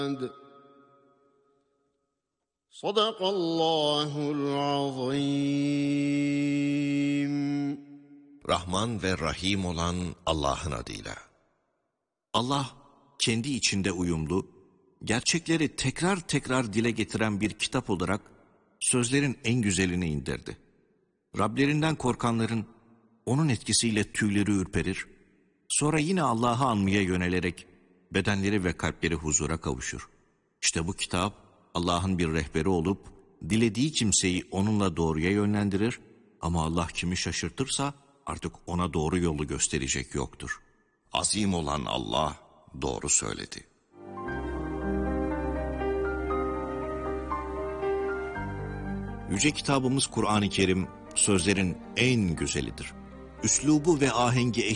Sadakallahul azim. Rahman ve Rahim olan Allah'ın adıyla. Allah, kendi içinde uyumlu, gerçekleri tekrar tekrar dile getiren bir kitap olarak sözlerin en güzelini indirdi. Rablerinden korkanların onun etkisiyle tüyleri ürperir, sonra yine Allah'ı anmaya yönelerek bedenleri ve kalpleri huzura kavuşur. İşte bu kitap Allah'ın bir rehberi olup dilediği kimseyi onunla doğruya yönlendirir ama Allah kimi şaşırtırsa artık ona doğru yolu gösterecek yoktur. Azim olan Allah doğru söyledi. Yüce kitabımız Kur'an-ı Kerim sözlerin en güzelidir. Üslubu ve ahengi